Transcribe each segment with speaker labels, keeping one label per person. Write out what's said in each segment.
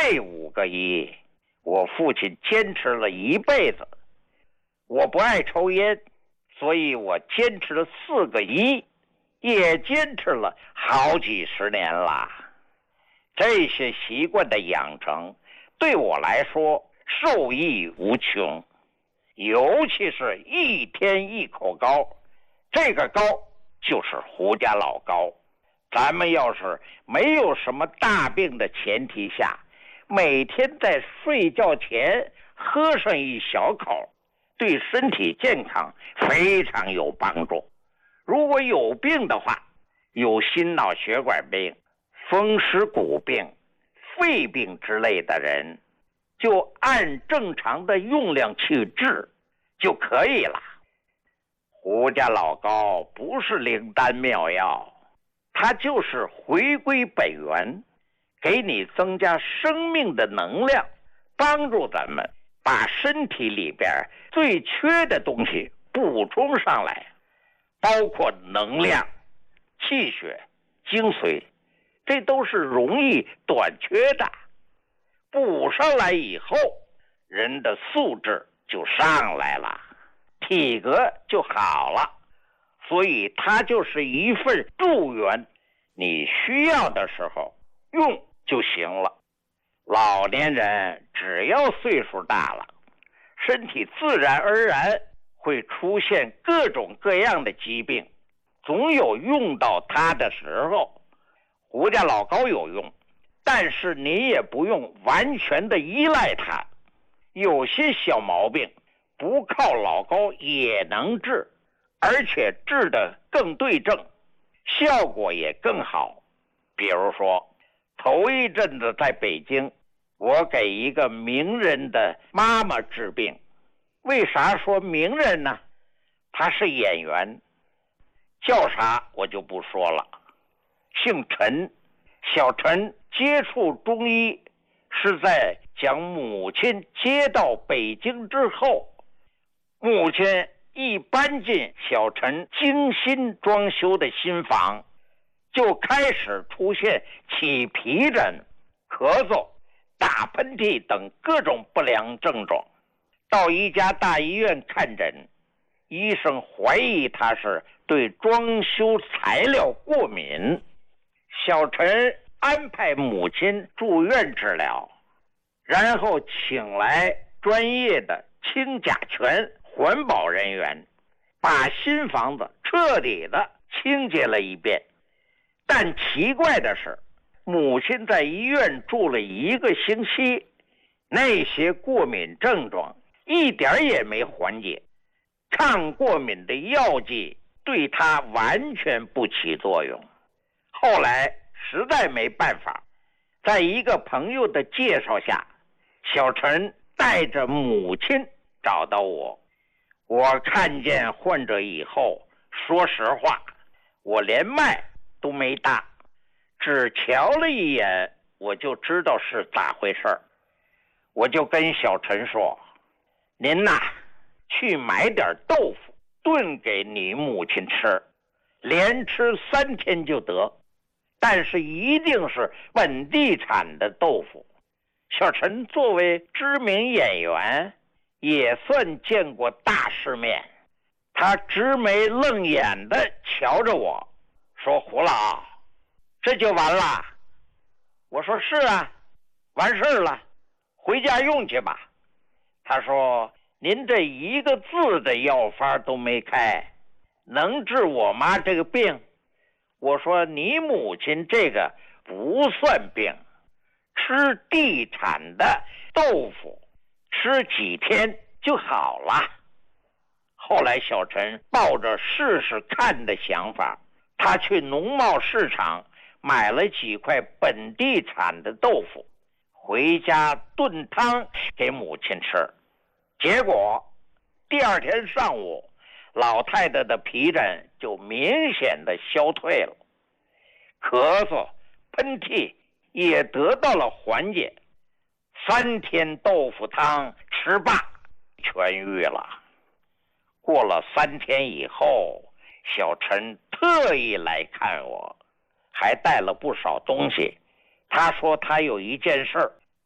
Speaker 1: 这5个一，我父亲坚持了一辈子。我不爱抽烟，所以我坚持了4个一，也坚持了好几十年了。这些习惯的养成对我来说受益无穷，尤其是一天1口膏，这个膏就是胡家老膏。咱们要是没有什么大病的前提下，每天在睡觉前喝上1小口，对身体健康非常有帮助。如果有病的话，有心脑血管病、风湿骨病、肺病之类的人，就按正常的用量去治就可以了。胡家老膏不是灵丹妙药，它就是回归本源，给你增加生命的能量，帮助咱们把身体里边最缺的东西补充上来，包括能量、气血、精髓，这都是容易短缺的。补上来以后，人的素质就上来了，体格就好了。所以它就是一份助缘，你需要的时候用就行了。老年人只要岁数大了，身体自然而然会出现各种各样的疾病，总有用到它的时候。胡家老膏有用，但是你也不用完全的依赖它。有些小毛病不靠老膏也能治，而且治得更对症，效果也更好。比如说，头一阵子在北京，我给一个名人的妈妈治病。为啥说名人呢？他是演员，叫啥我就不说了，姓陈。小陈接触中医是在将母亲接到北京之后，母亲一搬进小陈精心装修的新房，就开始出现起皮疹、咳嗽、打喷嚏等各种不良症状。到一家大医院看诊，医生怀疑他是对装修材料过敏。小陈安排母亲住院治疗，然后请来专业的清甲醛环保人员，把新房子彻底的清洁了一遍。但奇怪的是，母亲在医院住了1个星期，那些过敏症状一点也没缓解，抗过敏的药剂对她完全不起作用。后来实在没办法，在一个朋友的介绍下，小陈带着母亲找到我。我看见患者以后，说实话，我连脉都没搭，只瞧了一眼，我就知道是咋回事。我就跟小陈说，您呐，去买点豆腐炖给你母亲吃，连吃3天就得，但是一定是本地产的豆腐。小陈作为知名演员，也算见过大世面，他直眉愣眼的瞧着我，说：“胡老，这就完了？”我说：“是啊，完事儿了，回家用去吧。”他说：“您这1个字的药方都没开，能治我妈这个病？”我说：“你母亲这个不算病，吃地产的豆腐，吃几天就好了。”后来小陈抱着试试看的想法，他去农贸市场买了几块本地产的豆腐，回家炖汤给母亲吃。结果第2天上午，老太太的皮疹就明显的消退了，咳嗽、喷嚏也得到了缓解。3天豆腐汤吃罢，痊愈了。过了3天以后，小陈特意来看我，还带了不少东西。他说他有一件事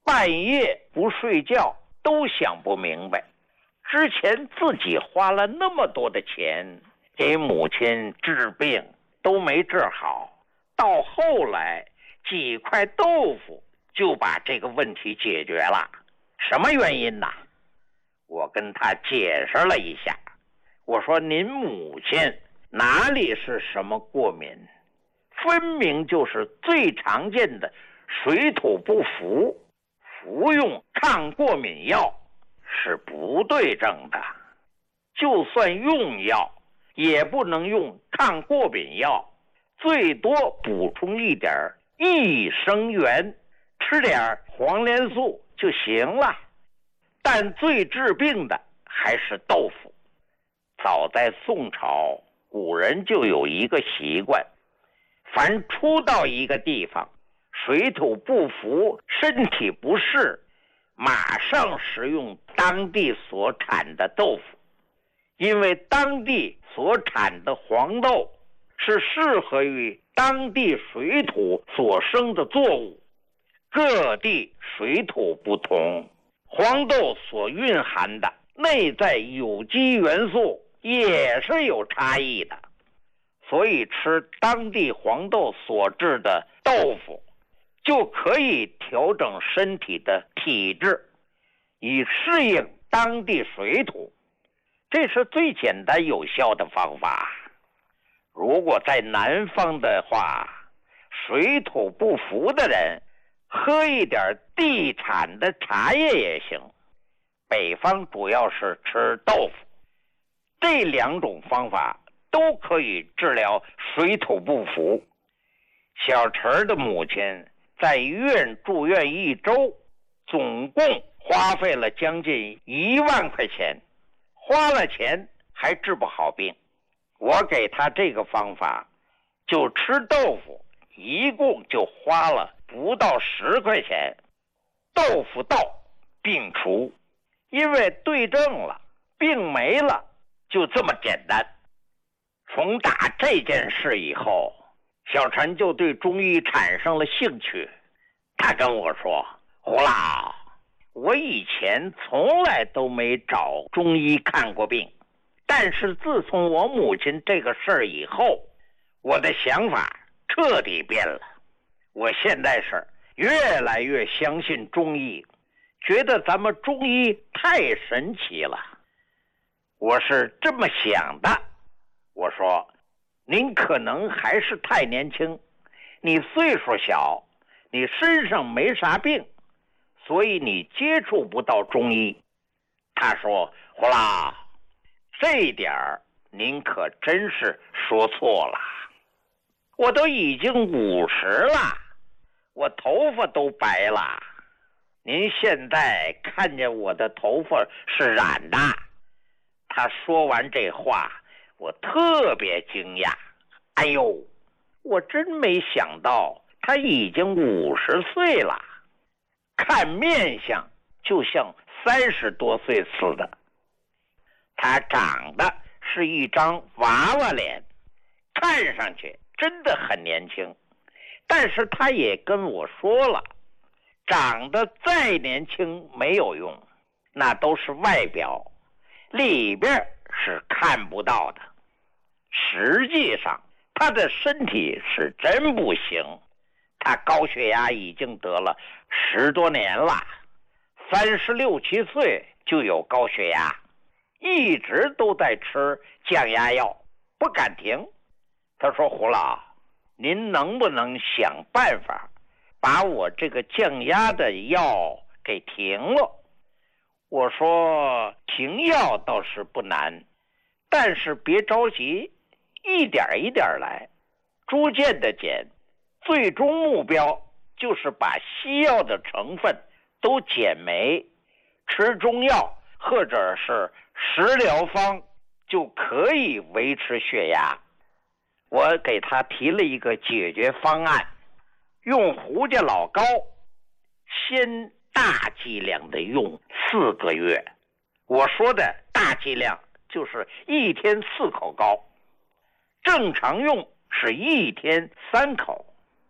Speaker 1: 半夜不睡觉都想不明白，之前自己花了那么多的钱给母亲治病都没治好，到后来几块豆腐就把这个问题解决了，什么原因呢？我跟他解释了一下，我说您母亲哪里是什么过敏，分明就是最常见的水土不服，服用抗过敏药是不对症的，就算用药也不能用抗过敏药，最多补充一点益生元，吃点黄连素就行了。但最治病的还是豆腐。早在宋朝，古人就有一个习惯，凡初到一个地方，水土不服，身体不适，马上食用当地所产的豆腐，因为当地所产的黄豆是适合于当地水土所生的作物，各地水土不同，黄豆所蕴含的内在有机元素也是有差异的，所以吃当地黄豆所制的豆腐就可以调整身体的体质，以适应当地水土，这是最简单有效的方法。如果在南方的话，水土不服的人喝一点地产的茶叶也行，北方主要是吃豆腐，这两种方法都可以治疗水土不服。小陈的母亲在医院住院1周，总共花费了将近1万块钱，花了钱还治不好病。我给他这个方法，就吃豆腐，一共就花了不到10块钱，豆腐到病除，因为对症了，病没了，就这么简单。从打这件事以后，小陈就对中医产生了兴趣。他跟我说，胡老，我以前从来都没找中医看过病，但是自从我母亲这个事儿以后，我的想法彻底变了。我现在是越来越相信中医，觉得咱们中医太神奇了。我是这么想的，我说，您可能还是太年轻，你岁数小，你身上没啥病，所以你接触不到中医。他说，胡老，这一点您可真是说错了。我都已经50了，我头发都白了，您现在看见我的头发是染的。他说完这话，我特别惊讶。哎呦，我真没想到他已经50岁了，看面相就像30多岁似的。他长得是一张娃娃脸，看上去真的很年轻，但是他也跟我说了，长得再年轻没有用，那都是外表，里边是看不到的。实际上他的身体是真不行，他高血压已经得了10多年了，36、7岁就有高血压，一直都在吃降压药，不敢停。他说，胡老，您能不能想办法把我这个降压的药给停了？我说，停药倒是不难，但是别着急，一点一点来，逐渐的减，最终目标就是把西药的成分都减没，吃中药或者是食疗方就可以维持血压。我给他提了一个解决方案，用胡家老膏，先大剂量的用4个月。我说的大剂量就是1天4口膏，正常用是1天3口。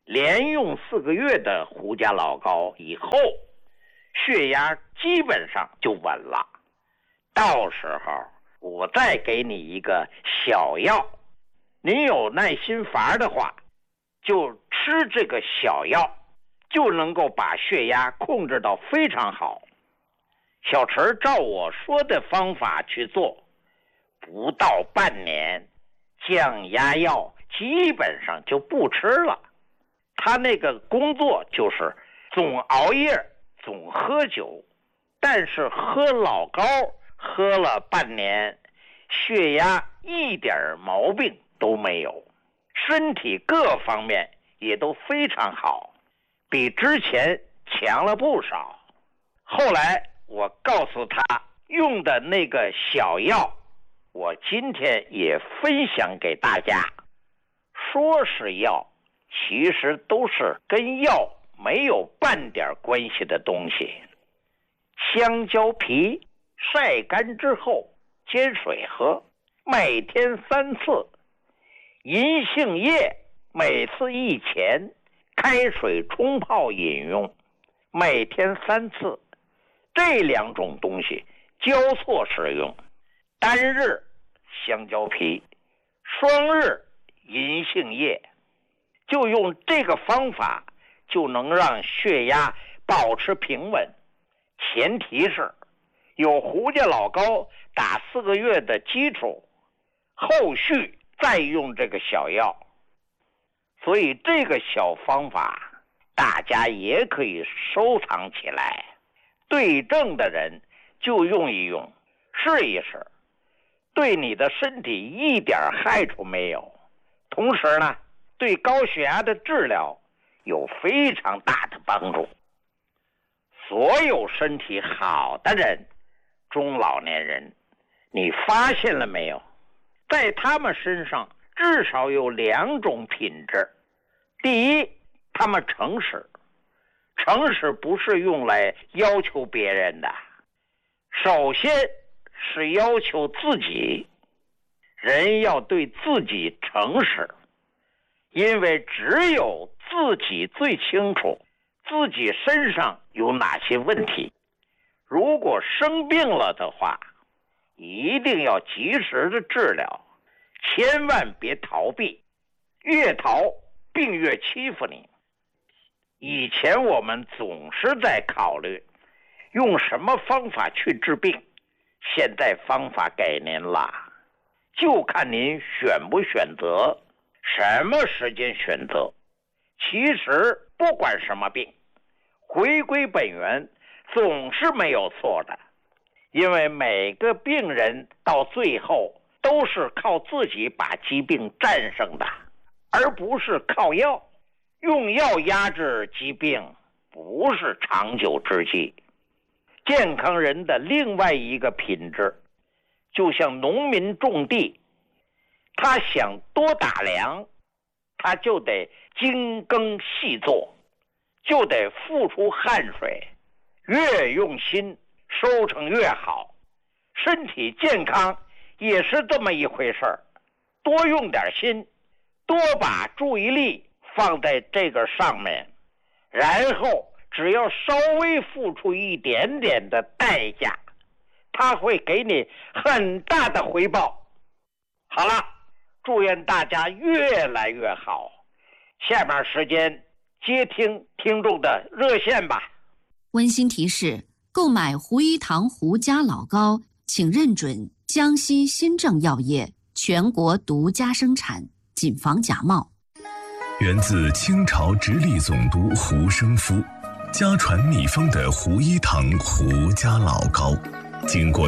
Speaker 1: 连用4个月的胡家老膏以后，血压基本上就稳了。到时候我再给你一个小药，你有耐心法的话，就吃这个小药，就能够把血压控制到非常好。小陈照我说的方法去做，不到半年，降压药基本上就不吃了。他那个工作就是总熬夜，总喝酒，但是喝老膏喝了半年，血压一点毛病都没有，身体各方面也都非常好，比之前强了不少。后来我告诉他用的那个小药，我今天也分享给大家。说是药，其实都是跟药没有半点关系的东西。香蕉皮晒干之后煎水喝，每天3次。银杏叶每次1钱，开水冲泡饮用，每天3次。这2种东西交错使用，单日香蕉皮，双日银杏叶，就用这个方法就能让血压保持平稳。前提是有胡家老膏打4个月的基础，后续再用这个小药。所以这个小方法大家也可以收藏起来，对症的人就用一用，试一试，对你的身体一点害处没有。同时呢，对高血压的治疗有非常大的帮助。所有身体好的人，中老年人，你发现了没有？在他们身上至少有2种品质。第一，他们诚实。诚实不是用来要求别人的，首先是要求自己。人要对自己诚实，因为只有自己最清楚自己身上有哪些问题。如果生病了的话，一定要及时的治疗，千万别逃避，越逃病越欺负你。以前我们总是在考虑用什么方法去治病，现在方法给您了，就看您选不选择，什么时间选择。其实不管什么病，回归本源总是没有错的，因为每个病人到最后都是靠自己把疾病战胜的，而不是靠药。用药压制疾病不是长久之计。健康人的另外一个品质，就像农民种地，他想多打粮，他就得精耕细作，就得付出汗水，越用心收成越好。身体健康也是这么一回事儿，多用点心，多把注意力放在这个上面，然后只要稍微付出一点点的代价，它会给你很大的回报。好了，祝愿大家越来越好。下面时间接听听众的热线吧。
Speaker 2: 温馨提示：购买胡一堂胡家老膏，请认准江西新政药业全国独家生产，谨防假冒。
Speaker 3: 源自清朝直隶总督胡生夫，家传秘方的胡一堂胡家老膏，经过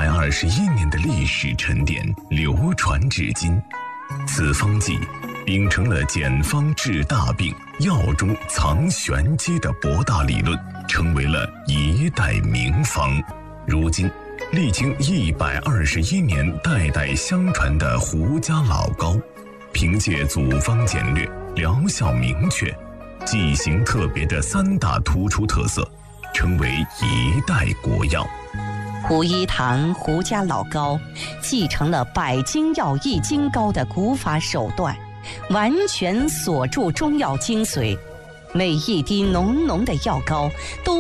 Speaker 3: 121年的历史沉淀，流传至今。此方剂秉承了简方治大病、药中藏玄机的博大理论，成为了一代名方。如今历经121年代代相传的胡家老膏，凭借组方简略、疗效明确、剂型特别的3大突出特色，成为一代国药。
Speaker 4: 胡一堂胡家老膏继承了百金药易筋膏的古法手段， 完全锁住中药精髓，每一滴浓浓的药膏都